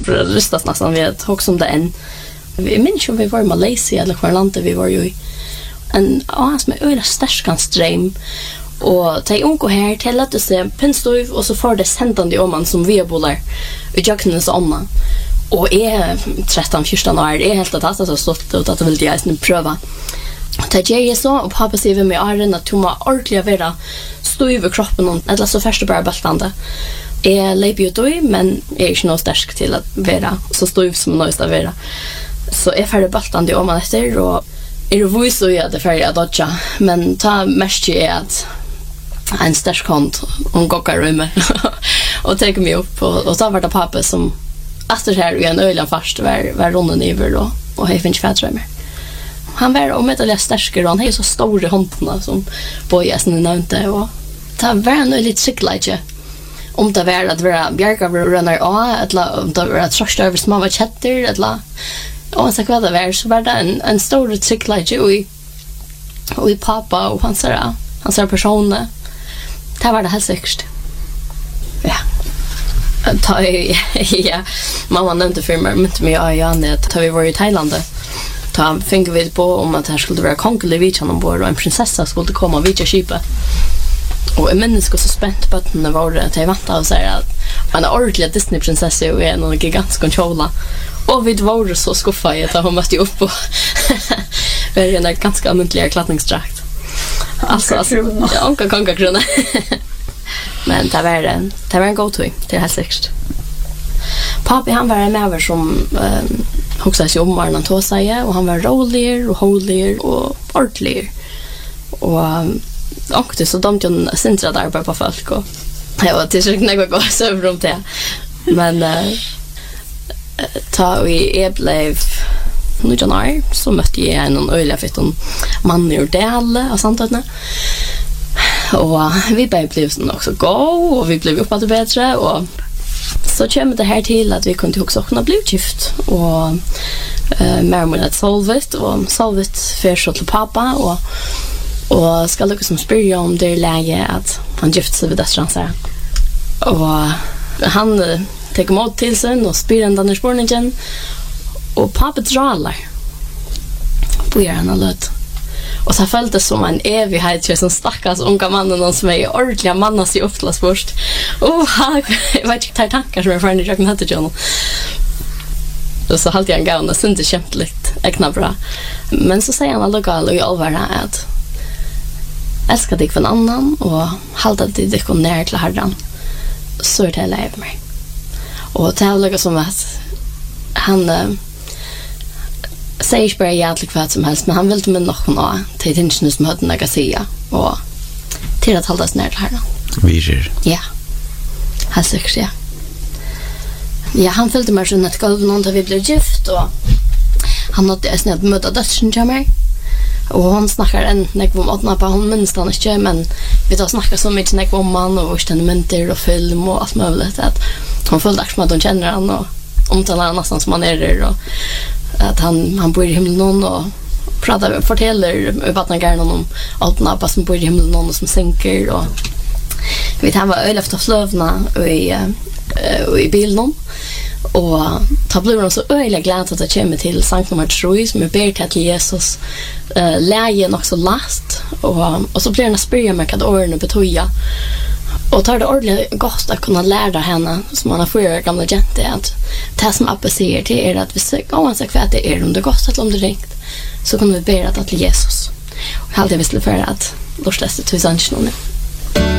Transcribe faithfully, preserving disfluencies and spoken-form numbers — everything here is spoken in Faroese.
ristas nästan vid också om det än. Vi minns ju vi var i Malaysia eller kvar landet vi var ju i en as med öra stärkan stream och ta unko här till att se pinstov och så får det sentande om man som vi bolar i Jacksons omma. Och är tretton fjorton år är helt att så stått och att vill jag snart pröva. Ta jag så och pappa säger med Arden att toma ordentligt vara stå över kroppen och eller så första bara baltande. Är leip ju då men är inte något stark till att vara så stå som något att vara. Så är färdig baltande om man efter och är det voice så jag det färdig att dodga men ta mest är att en stark hand och gockar rummet och tar mig upp och och så var det pappa som efter här i en öland fast var var ronden över då och jag finns fett drömmer. Han var om ett eller starkare och han har så stora händerna som bojasen nämnde och ta var en lite cykelage om det var att vara bjärka runner och eller om det var att trösta över små chatter eller och så kvar det var så var det en en stor cykelage och och i pappa och han sa han sa personer det var det helt säkert. Ja. Ta ja mamma nämnde för mig med mig och jag att ta vi var i Thailand. Ta fick vi på om att det skulle vara konkelig vid han ombord och en prinsessa skulle komma vid skipa. Och en människa så spänt på att den var det till vanta och säga att en ordentlig Disney prinsessa och en gigantisk kontrolla. Och vi var så skuffade att hon måste upp och var en ganska muntlig klattningsdrakt. Alltså ja, onka konka krona. Men det var en det var en god tur till helt säkert. Pappa han var med över som um, också sig om varandra tog sig och han var rolig och holig och ordentlig. Och um, och det så de ju centra där på folk och jag var till sig några gånger så runt det. Men uh, ta vi är blev nu januari så mötte jag en öliga fitton man ur det alla och sånt där. Och vi blev blev också gå och vi blev uppåt bättre och så kommer det här till att vi kunde också kunna bli gift och eh mer med att solvet och solvet för så till pappa och och ska lucka som spyrja om det läge att han gifte sig vid dödsransa. Och han eh, tar emot till sig och spyr den där spårningen och pappa drar på er han låt. Och så följde det som en evighet som stackars unga mannen som är ordentliga manna sig upplas först. Och jag vet inte tankar som är från jag kan hata John. Och så halt jag en gång och synte kämpligt äkna bra. Men så säger han alldeles och i allvar att älska dig för en annan och halta dig dig ner till Herren. Så är det lever mig. Och det är lika som att han säger bara jävligt vad som helst, men han vill med någon till tinsen som hade något att säga och till att hållas ner till Herren. Visir. Ja. Han säger ja. Ja, han följde mig så att gav någon där vi blev gift och han hade en snäpp möta dödsen till mig. Och hon snackar en när om åtna på hon minst han inte men vi tar snacka så mycket när om man och stenmenter och film och allt möjligt att hon följde som att hon känner han och omtalar nästan som man är där och att han han bor i himlen och pratar fortäller vattnar om allt nappa som bor i himlen någon som sänker och vi tar var öl efter slövna och i och i bilen och ta blir de så öliga glada att det kommer till Sankt nummer tre som är ber till Jesus uh, lägen också last och och så blir det spyrja med att åren betöja och tar det ordentligt gott att kunna lära henne som man har för gamla jente att det som Abba säger till er att vi söker om sig kvärt det är om det gott att om det ringt så kommer vi be att till Jesus och alltid visst för att låtsas det tusen nu.